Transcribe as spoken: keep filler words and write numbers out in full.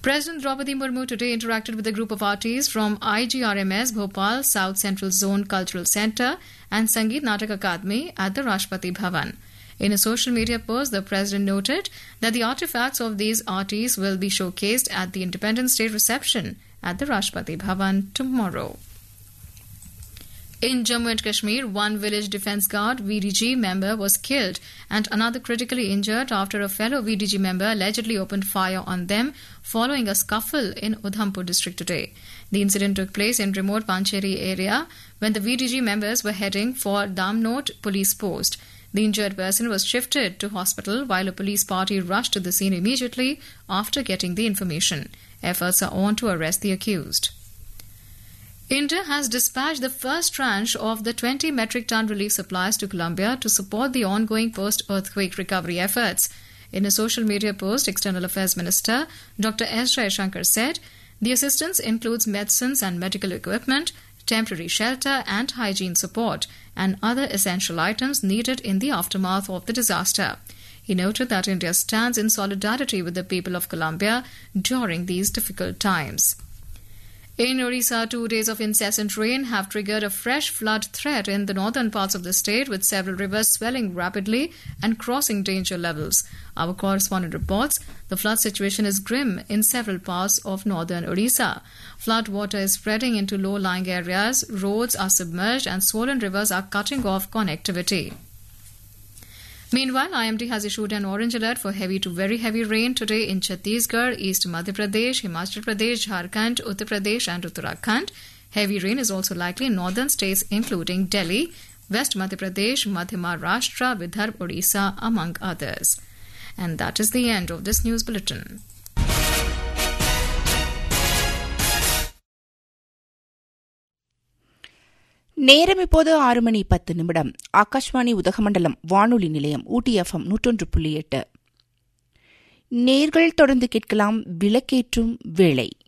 President Draupadi Murmu today interacted with a group of artists from I G R M S Bhopal South Central Zone Cultural Centre and Sangeet Natak Akademi at the Rashtrapati Bhavan. In a social media post, the President noted that the artifacts of these artists will be showcased at the Independence Day reception at the Rashtrapati Bhavan tomorrow. In Jammu and Kashmir, one village defence guard V D G member was killed and another critically injured after a fellow V D G member allegedly opened fire on them following a scuffle in Udhampur district today. The incident took place in remote Pancheri area when the V D G members were heading for Damnot police post. The injured person was shifted to hospital while a police party rushed to the scene immediately after getting the information. Efforts are on to arrest the accused. India has dispatched the first tranche of the twenty metric ton relief supplies to Colombia to support the ongoing post-earthquake recovery efforts. In a social media post, External Affairs Minister Doctor S. Jaishankar said the assistance includes medicines and medical equipment, temporary shelter and hygiene support, and other essential items needed in the aftermath of the disaster. He noted that India stands in solidarity with the people of Colombia during these difficult times. In Odisha, two days of incessant rain have triggered a fresh flood threat in the northern parts of the state, with several rivers swelling rapidly and crossing danger levels. Our correspondent reports the flood situation is grim in several parts of northern Odisha. Flood water is spreading into low-lying areas, roads are submerged and swollen rivers are cutting off connectivity. Meanwhile, I M D has issued an orange alert for heavy to very heavy rain today in Chhattisgarh, East Madhya Pradesh, Himachal Pradesh, Jharkhand, Uttar Pradesh and Uttarakhand. Heavy rain is also likely in northern states including Delhi, West Madhya Pradesh, Madhya Maharashtra, Vidarbha, Odisha, among others. And that is the end of this news bulletin. நேரம் இப்போது ஆறு மணி பத்து நிமிடம். ஆகாஷ்வாணி உதகமண்டலம் வானொலி நிலையம் ஊட்டி FM நூற்றொன்று புள்ளி எட்டு. நேர்கள் தொடர்ந்து கேட்கலாம் விளக்கேற்றும் வேளை.